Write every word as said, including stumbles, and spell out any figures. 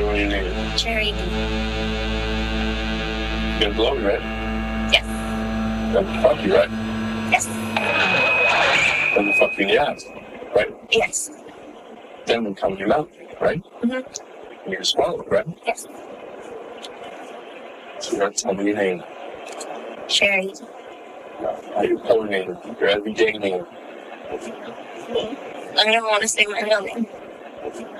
me what your name is. Charity. You're gonna blow me, right? Yes. Then fuck you, right? Yes. Then the fuck you in the ass, right? Yes. Then we come to your mouth, right? Mm-hmm. And you swallow it, right? Yes. So you're gonna tell me your name. Charity. How your color name, your everyday name. I don't want to say my real name.